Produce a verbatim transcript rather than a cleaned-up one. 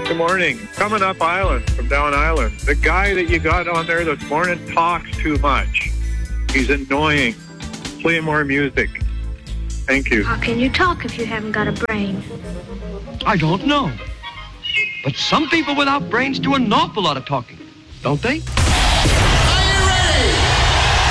Good morning. Coming up Island from down Island. The guy that you got on there this morning talks too much. He's annoying. Play more music. Thank you. How can you talk if you haven't got a brain? I don't know. But some people without brains do an awful lot of talking, don't they?